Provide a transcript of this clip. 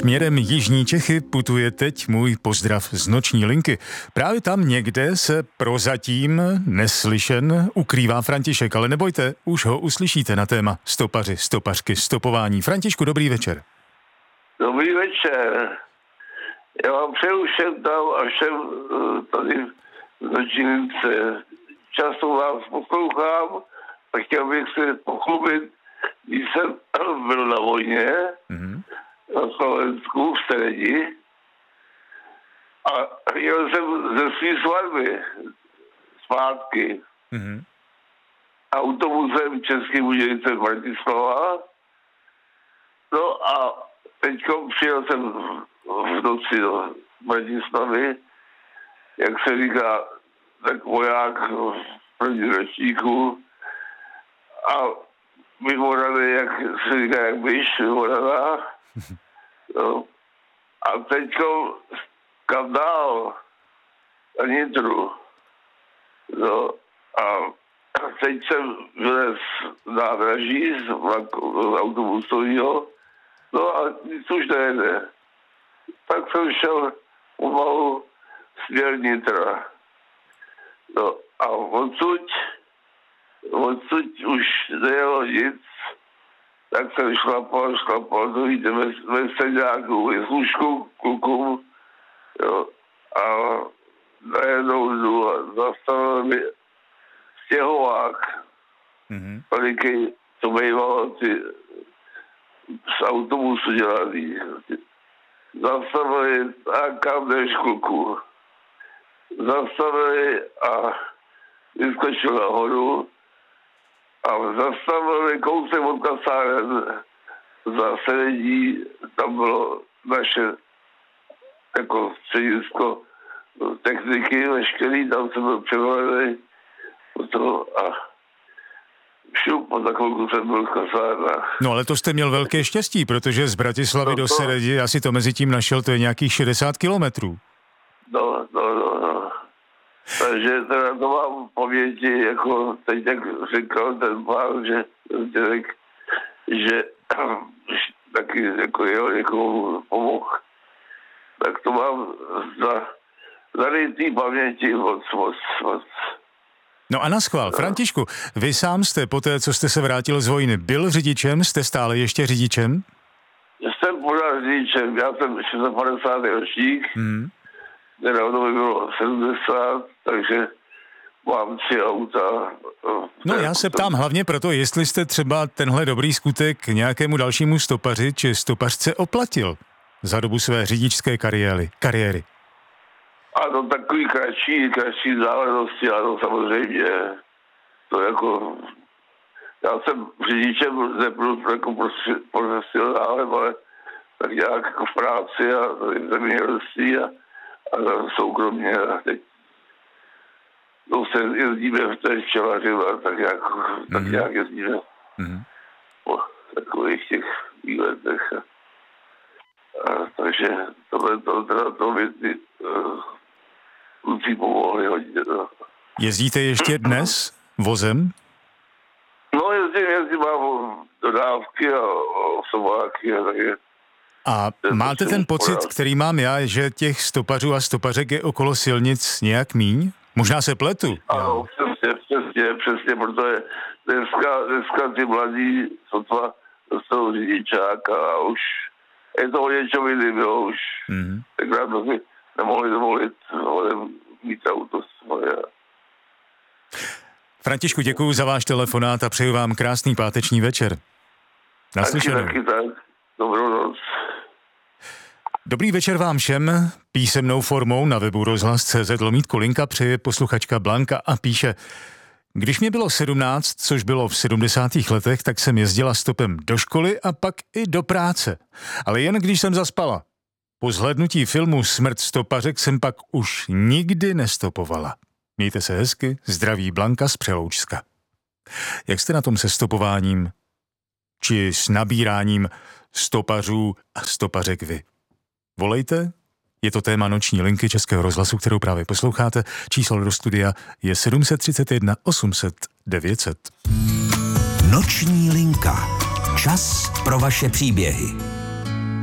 Směrem Jižní Čechy putuje teď můj pozdrav z noční linky. Právě tam někde se prozatím neslyšen ukrývá František, ale nebojte, už ho uslyšíte na téma stopaři, stopařky, stopování. Františku, dobrý večer. Dobrý večer. Já vám přeju všem tam a všem tady v noční lince. Často vás poslouchám a chtěl bych se pochlubit, když jsem byl na vojně, na Slovensku, v Seredi, a jel jsem ze svý svatby zpátky autobusem Český Budějovice Bratislava. No a teďko přijel jsem v noci do Bratislavy, jak se říká, tak voják v první ročníku a vymoraný, jak se říká, jak myš vymoraná. No. A teďko kam dál na Nitru. No. A teď jsem vylez nádraží z autobusového, no a nic už nejde. Tak jsem šel pomalu směr Nitra. No a odsud už nejelo nic, tak jsem šlapal, to víte, ve středňáku, ve služku klukům, jo, a najednou jdu a zastavil mi stěhovák, veliký, to bývalo ty z autobusu dělaný. Zastavili a kam jdeš, kluku. Zastavili a vyskočil nahoru a zastavili kousek od kasáren za Seredí, tam bylo naše jako středisko techniky veškerý, tam jsem byl převalený a šup, po takovou jsem byl v kasárnách. No ale to jste měl velké štěstí, protože z Bratislavy do Seredi, já si to mezi tím našel, to je nějakých 60 kilometrů. No. Takže teda to mám v paměti, jako teď jak říkal ten pán, že taky jako někomu pomohl. Tak to mám za té paměti moc. No a naschvál, Františku, vy sám jste po té, co jste se vrátil z vojny, byl řidičem? Jste stále ještě řidičem? Jsem pořád řidičem, já jsem 56. ročník, nedávno by bylo 70, takže mám 3 auta. No já se ptám hlavně proto, jestli jste třeba tenhle dobrý skutek nějakému dalšímu stopaři či stopařce oplatil za dobu své řidičské kariéry. Ano, takový kratší záležitosti, ano, samozřejmě. To jako, já jsem řidičem nebyl jako profesionálem, ale tak nějak jako v práci a v zemědělství a soukromně a teď se jezdíme v té včelaři a tak nějak jezdíme po takových těch výletech. Takže to mi ty kluci pomohli hodně. No. Jezdíte ještě dnes vozem? No jezdím, mám dodávky a osobáky a takže. A máte ten pocit, který mám já, že těch stopařů a stopařek je okolo silnic nějak míň? Možná se pletu. Ano, přesně, protože dneska ty mladí sotva dostanou řidičák a už je to o něčem jiným, jo, už tenkrát to si nemohli dovolit mít auto svoje. Františku, děkuju za váš telefonát a přeju vám krásný páteční večer. Naslyšenou. Taky tak. Dobrou noc. Dobrý večer vám všem. Písemnou formou na webu rozhlas.cz/Linka přeje posluchačka Blanka a píše: Když mě bylo 17, což bylo v 70. letech, tak jsem jezdila stopem do školy a pak i do práce. Ale jen když jsem zaspala. Po zhlédnutí filmu Smrt stopařek jsem pak už nikdy nestopovala. Mějte se hezky, zdraví Blanka z Přeloučska. Jak jste na tom se stopováním? Či s nabíráním stopařů a stopařek vy? Volejte, je to téma noční linky Českého rozhlasu, kterou právě posloucháte. Číslo do studia je 731 800 900. Noční linka. Čas pro vaše příběhy.